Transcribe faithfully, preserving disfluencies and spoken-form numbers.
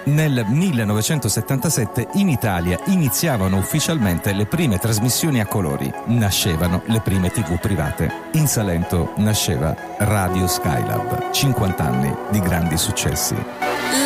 Nel millenovecentosettantasette in Italia iniziavano ufficialmente le prime trasmissioni a colori, nascevano le prime tivù private. In Salento nasceva Radio Skylab, cinquanta anni di grandi successi.